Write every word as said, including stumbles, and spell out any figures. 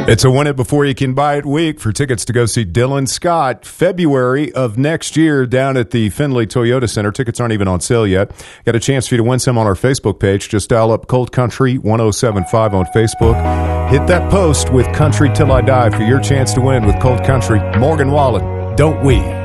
It's a win it before you can buy it week for tickets to go see Dylan Scott February of next year down at the Findlay Toyota Center. Tickets aren't even on sale yet. Got a chance for you to win some on our Facebook page. Just dial up Cold Country ten seventy-five on Facebook. Hit that post with Country Till I Die for your chance to win with Cold Country. Morgan Wallen, don't we?